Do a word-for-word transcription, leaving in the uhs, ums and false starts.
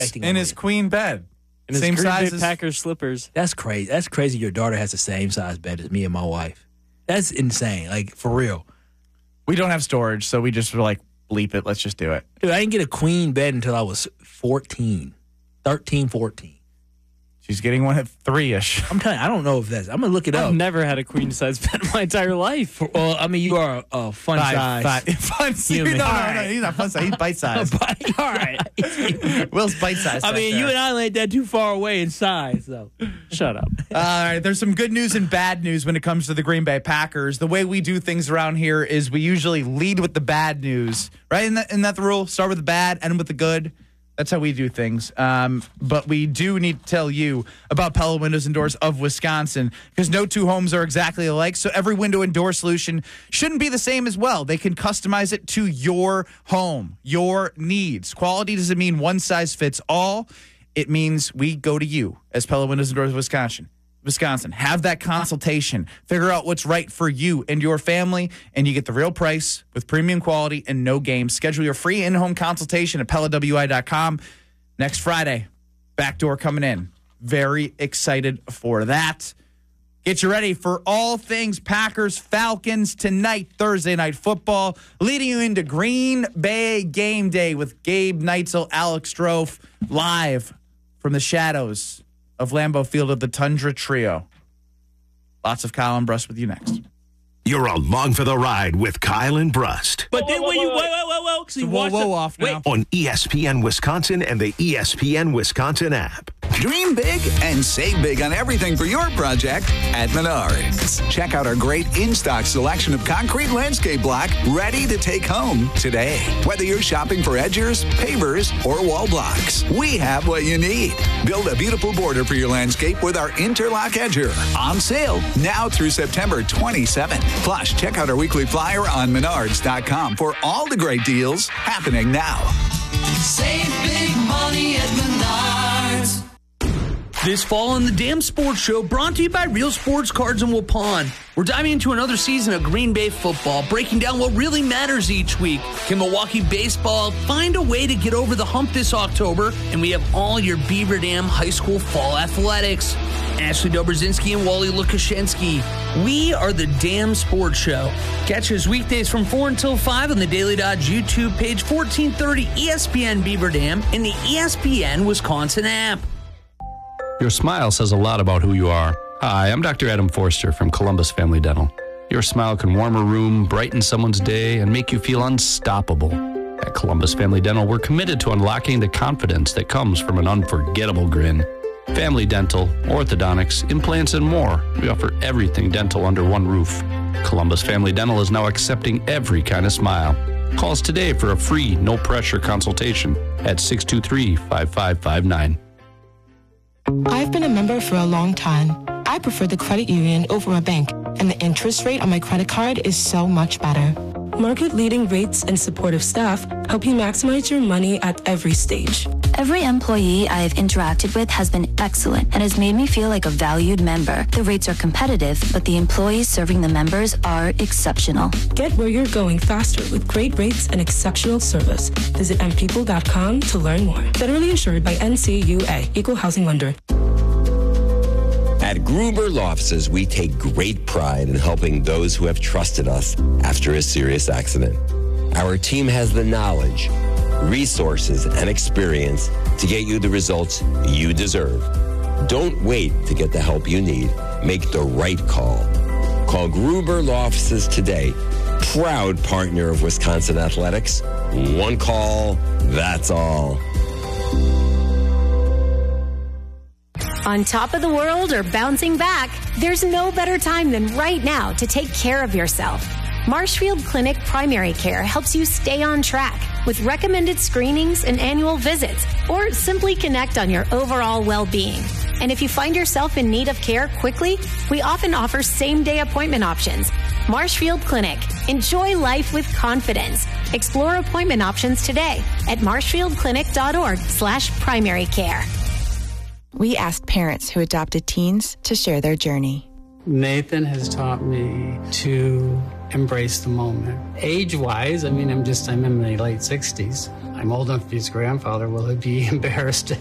in his queen bed. In his same Green size Bay as Packers slippers. That's crazy. That's crazy. Your daughter has the same size bed as me and my wife. That's insane. Like, for real. We don't have storage, so we just were like, bleep it. Let's just do it. Dude, I didn't get a queen bed until I was fourteen. thirteen, fourteen. She's getting one at three-ish. I'm telling you, I don't know if that's... I'm going to look it up. I've never had a queen-size bed in my entire life. Well, I mean, you are a, a fun Five, size. five, fun size. Human. No, no, All no, right. he's not fun size. He's bite-sized. All right. Will's bite-sized. I mean, you and I ain't that too far away in size, though. Shut up. All right, there's some good news and bad news when it comes to the Green Bay Packers. The way we do things around here is we usually lead with the bad news, right? Isn't that, isn't that the rule? Start with the bad, end with the good. That's how we do things. Um, but we do need to tell you about Pella Windows and Doors of Wisconsin, because no two homes are exactly alike, so every window and door solution shouldn't be the same as well. They can customize it to your home, your needs. Quality doesn't mean one size fits all. It means we go to you as Pella Windows and Doors of Wisconsin. Wisconsin. Have that consultation. Figure out what's right for you and your family, and you get the real price with premium quality and no games. Schedule your free in-home consultation at Pella W I dot com next Friday. Backdoor coming in. Very excited for that. Get you ready for all things Packers Falcons tonight, Thursday Night Football, leading you into Green Bay Game Day with Gabe Neitzel, Alex Strofe, live from the shadows of Lambeau Field of the Tundra Trio. Lots of Kyle and Brust with you next. You're along for the ride with Kyle and Brust. But then when you whoa, whoa, whoa, whoa, so you whoa, watch whoa, the, off now. On E S P N Wisconsin and the E S P N Wisconsin app. Dream big and save big on everything for your project at Menards. Check out our great in-stock selection of concrete landscape block ready to take home today. Whether you're shopping for edgers, pavers, or wall blocks, we have what you need. Build a beautiful border for your landscape with our Interlock Edger. On sale now through September twenty-seventh. Plus, check out our weekly flyer on menards dot com for all the great deals happening now. Save big money at Menards. This fall on the Damn Sports Show, brought to you by Real Sports Cards in Waupun. We're diving into another season of Green Bay football, breaking down what really matters each week. Can Milwaukee baseball find a way to get over the hump this October? And we have all your Beaver Dam High School fall athletics. Ashley Dobrzinski and Wally Lukashenski. We are the Damn Sports Show. Catch us weekdays from four until five on the Daily Dodge YouTube page, fourteen thirty E S P N Beaver Dam, and the E S P N Wisconsin app. Your smile says a lot about who you are. Hi, I'm Doctor Adam Forster from Columbus Family Dental. Your smile can warm a room, brighten someone's day, and make you feel unstoppable. At Columbus Family Dental, we're committed to unlocking the confidence that comes from an unforgettable grin. Family dental, orthodontics, implants, and more. We offer everything dental under one roof. Columbus Family Dental is now accepting every kind of smile. Call us today for a free, no-pressure consultation at six two three, five five five nine. I've been a member for a long time. I prefer the credit union over a bank, and the interest rate on my credit card is so much better. Market-leading rates and supportive staff help you maximize your money at every stage. Every employee I have interacted with has been excellent and has made me feel like a valued member. The rates are competitive, but the employees serving the members are exceptional. Get where you're going faster with great rates and exceptional service. Visit m people dot com to learn more. Federally insured by N C U A, Equal Housing Lender. At Gruber Law Offices, we take great pride in helping those who have trusted us after a serious accident. Our team has the knowledge, resources, and experience to get you the results you deserve. Don't wait to get the help you need. Make the right call. Call Gruber Law Offices today. Proud partner of Wisconsin Athletics. One call, that's all. On top of the world or bouncing back, there's no better time than right now to take care of yourself. Marshfield Clinic Primary Care helps you stay on track with recommended screenings and annual visits, or simply connect on your overall well-being. And if you find yourself in need of care quickly, we often offer same-day appointment options. Marshfield Clinic. Enjoy life with confidence. Explore appointment options today at marshfieldclinic.org slash primary care. We asked parents who adopted teens to share their journey. Nathan has taught me to embrace the moment. Age-wise, I mean, I'm just, I'm in my late sixties. I'm old enough to be his grandfather. Will he be embarrassed